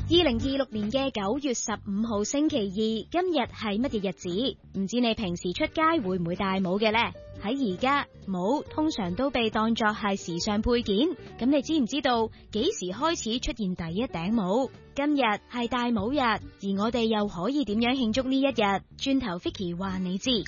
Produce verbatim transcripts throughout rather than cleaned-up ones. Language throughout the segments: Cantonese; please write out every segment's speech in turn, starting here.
二零二六年嘅九月十五號星期二，今日係乜嘢日子？唔知你平時出街會唔會戴帽嘅呢？喺而家，帽通常都被當作係時尚配件。咁你知唔知道幾時開始出現第一頂帽？今日係戴帽日，而我哋又可以點樣慶祝呢一日？轉頭 Vicky 話你知。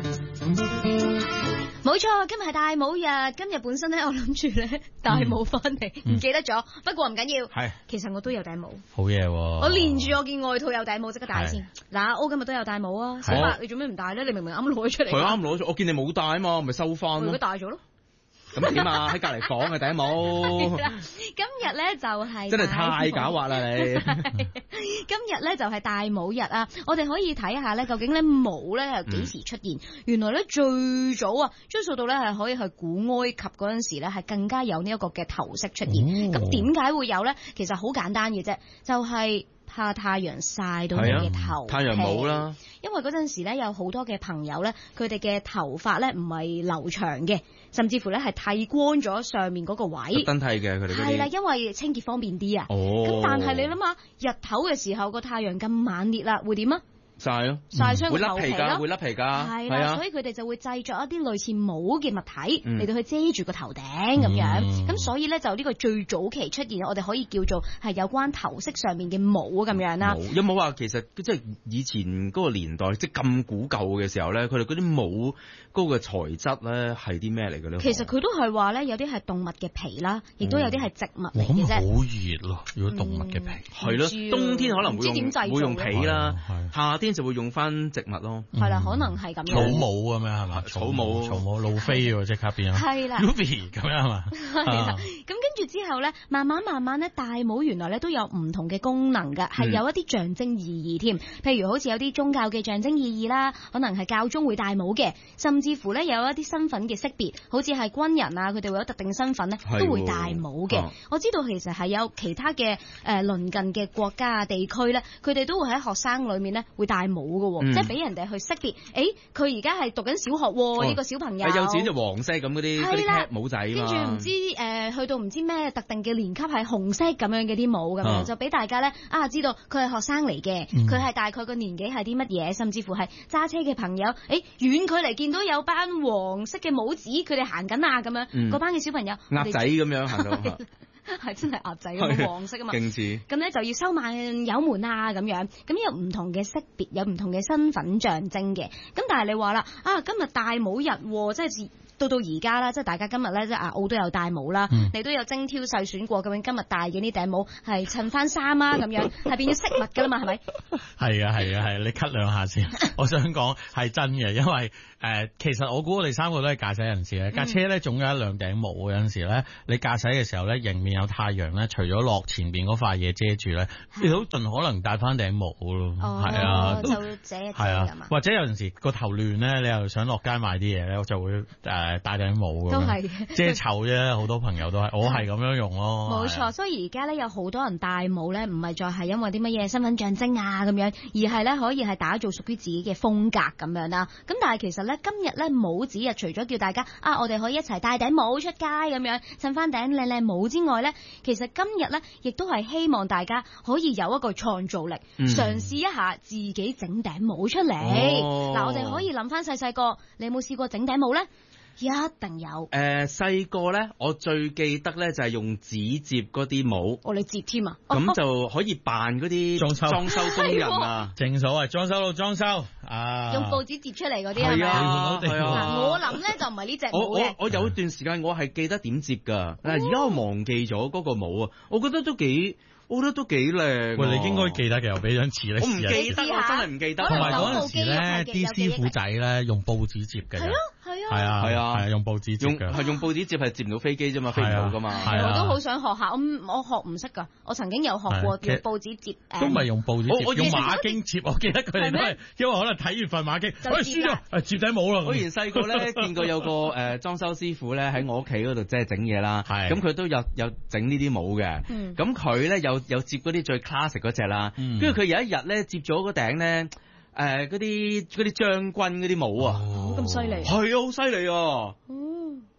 冇錯，今日係戴帽日。今日本身咧，我諗住咧戴帽翻嚟，唔、嗯、記得咗。不過唔緊要，係其實我都有頂帽。 好嘢喎！ 我連住我件外套有頂帽，即刻戴先。嗱，我今日都有戴帽啊。小白，你做咩唔戴咧？你明明啱攞咗出嚟。 係啱攞咗，我見你冇戴啊嘛，咪收翻咯。 如果戴咗咯。 咁點啊？喺隔離房嘅頂帽。 今日咧就係真係太狡猾啦你。 今日咧就係戴帽日啊！我哋可以睇下咧，究竟咧帽咧係幾時出現？嗯、原來咧最早啊，追溯到咧係可以係古埃及嗰陣時咧係更加有呢一個嘅頭飾出現。咁點解會有咧？其實好簡單嘅啫，就係、是。怕太陽曬到你嘅頭、啊， 太陽帽啦。 因為嗰陣時咧有好多嘅朋友咧，佢哋嘅頭髮咧唔係留長嘅，甚至乎咧係剃光咗上面嗰個位。 特登剃嘅佢哋。係啦， 因為清潔方便啲啊。 哦。 咁但係你諗下，日頭嘅時候個太陽咁猛烈啦，會點啊？ 曬咯， 曬傷個頭皮咯， 會甩皮㗎， 係啦，所以佢哋就會製作一啲類似帽嘅物體嚟到去遮住個頭頂咁樣，咁、嗯、所以咧就呢個最早期出現，我哋可以叫做係有關頭飾上面嘅帽咁樣啦。 有冇話其實即係以前嗰個年代，即係咁古舊嘅時候咧，佢哋嗰啲帽嗰個材質咧係啲咩嚟嘅咧？ 其實佢都係話咧，有啲係動物嘅皮啦，亦都有啲係植物嚟嘅啫。 好熱咯，如果動物嘅皮， 係、嗯、咯，冬天可能會用會用皮啦，夏天就會用翻植物咯， 係啦，可能係咁樣。 草帽咁樣係嘛？草帽，草帽路飛喎，即刻變咗。係啦 ，Ruby 咁樣係嘛？ 係啦，咁跟住之後咧，慢慢慢慢咧，戴帽原來咧都有唔同嘅功能㗎，係、嗯、有一啲象徵意義添。譬如好似有啲宗教嘅象徵意義啦，可能係教宗會戴帽嘅，甚至乎咧有一啲身份嘅識別，好似係軍人啊，佢哋會有特定身份咧，都會戴帽嘅、啊。我知道其實係有其他嘅誒鄰近嘅國家啊地區咧，佢哋都會喺學生裏面咧會戴帽嘅。嗯、即係俾人哋去識別，誒，佢而家係讀緊小學喎，呢、哦、個小朋友。幼稚園就黃色咁嗰啲嗰啲帽仔嘛。跟住唔知誒、呃，去到唔知咩特定嘅年級係紅色咁樣嘅啲帽咁樣，啊、就俾大家咧啊知道佢係學生嚟嘅，佢、嗯、係大概個年紀係啲乜嘢，甚至乎係揸車嘅朋友，誒，遠距離見到有班黃色嘅帽子，佢哋行緊啊咁樣，嗰、嗯、班嘅小朋友鴨仔咁樣行到。 係真係鴨仔咁黃色啊嘛， 勁似咁咧就要收萬有門啊咁樣，咁有唔同嘅識別，有唔同嘅身份象徵嘅。咁但係你話啦，啊今日戴帽日，即係到到而家啦，即係大家今日咧即係阿澳都有戴帽啦、嗯，你都有精挑細選過，究竟今日戴嘅呢頂帽係襯翻衫啊咁樣，係變咗飾物噶啦嘛，係咪？係啊係啊係，你咳兩下先。我想講係真嘅，因為誒、呃、其實我估我哋三個都係駕駛人士咧，架、嗯、車咧總有一兩頂帽，有陣時咧你駕駛嘅時候咧迎面有太陽咧，除咗落前邊嗰塊嘢遮住咧，你都盡可能戴翻頂帽咯。係、哦、啊，就遮一遮啊嘛。或者有陣時個頭亂咧，你又想落街買啲嘢咧，我就會誒。呃戴頂帽咁，都係遮醜啫。好多朋友都係，我係咁樣用咯。 冇錯，所以而家咧有好多人戴帽咧，唔係再係因為啲乜嘢身份象徵啊咁樣，而係咧可以係打造屬於自己嘅風格咁樣啦。咁但係其實咧今日咧帽子日，除咗叫大家啊，我哋可以一齊戴頂帽出街咁樣，襯翻頂靚靚帽之外咧，其實今日咧亦都係希望大家可以有一個創造力，嗯、嘗試一下自己整頂帽出嚟。嗱、哦，我哋可以諗翻細細個，你有冇試過整頂帽咧？一定有。誒，細個咧，我最記得咧就係用紙摺嗰啲帽。哦，你摺添啊？ 咁就可以扮嗰啲裝修裝修工人啊。 正所謂裝修到裝修啊。 用報紙摺出嚟嗰啲係咪啊？係啊。我諗咧就唔係呢隻帽嘅。我我我有段時間我係記得點摺㗎，但係而家我忘記咗嗰個帽啊。我覺得都幾。我覺得都幾靚。 喂，你應該記得嘅，我俾張紙你。 我唔記得，我真係唔記得。 同埋嗰陣時咧，啲師傅仔咧用報紙摺嘅。係啊，係啊。係啊，係啊，係用報紙摺嘅。 係用報紙摺係摺唔到飛機啫嘛，飛唔到噶嘛。 係啊。我都好想學下，我我學唔識㗎。我曾經有學過用報紙摺。 都唔係用報紙摺，我用馬經摺。我記得佢哋都係，因為可能睇完份馬經，喂輸咗，誒摺底冇啦。 我以前細個咧見過有個誒裝修師傅咧喺我屋企嗰度即係整嘢啦。係。咁佢都有有整呢啲帽嘅。嗯。咁佢咧有有摺嗰啲最 classic 嗰隻啦，跟住佢有一日咧接咗嗰頂咧，誒嗰啲嗰啲將軍嗰啲帽啊， 咁犀利， 係啊，好犀利啊！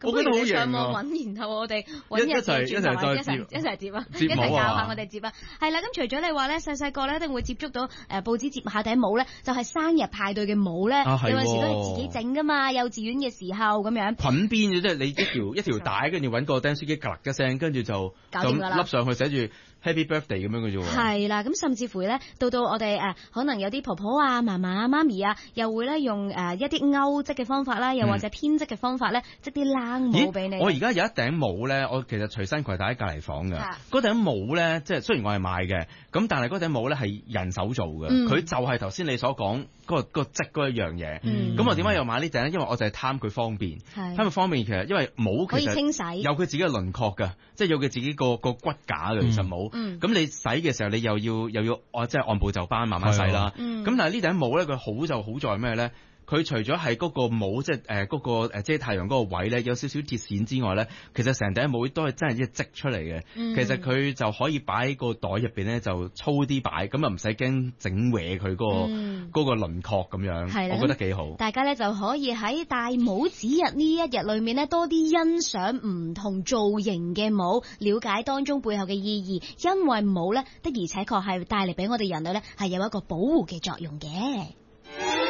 我覺得好型上網揾，然後我哋揾日接住同埋一齊一齊接啊，一齊教下我哋接啊。係啦，咁除咗你話咧，細細個咧一定會接觸到誒報紙接下頂帽咧，就係生日派對嘅帽咧，有陣時都係自己整噶嘛，幼稚園嘅時候咁樣。 裙邊嘅即係你一條一條帶，跟住揾個釘書機㗎一聲，跟住就咁笠上去寫住 Happy Birthday 咁樣嘅啫喎。係啦，咁甚至乎咧，到到我哋誒可能有啲婆婆啊、嫲嫲啊、媽咪啊，又會咧用誒一啲鈎織嘅方法啦，又或者編織嘅方法咧，織啲冷帽俾你。 我而家有一頂帽咧，我其實隨身攜帶喺隔離房嘅。嗰頂帽咧，即係雖然我係買嘅，咁但係嗰頂帽咧係人手做嘅，佢、嗯、就係頭先你所講嗰、嗰個、嗰個織嗰一樣嘢。咁、嗯、我點解又買呢頂咧？因為我就係貪佢方便，貪佢方便其實因為帽其實可以清洗，有佢自己嘅輪廓㗎，即係有佢自己個個骨架嘅其實帽。咁、嗯嗯、你洗嘅時候，你又要又要按即係按部就班慢慢洗啦。咁、嗯、但係呢頂帽咧，佢好就好在咩咧？佢除咗係嗰個帽，即係誒嗰個誒遮太陽嗰個位咧，有少少鐵線之外咧，其實成頂帽都係真係一織出嚟嘅。嗯、其實佢就可以擺喺個袋入邊咧，就粗啲擺，咁啊唔使驚整歪佢嗰個嗰、嗯、個輪廓咁樣。係啦，我覺得幾好。大家咧就可以喺戴帽子日呢一日裏面咧，多啲欣賞唔同造型嘅帽，了解當中背後嘅意義。因為帽咧的而且確係帶嚟俾我哋人類咧係有一個保護嘅作用嘅。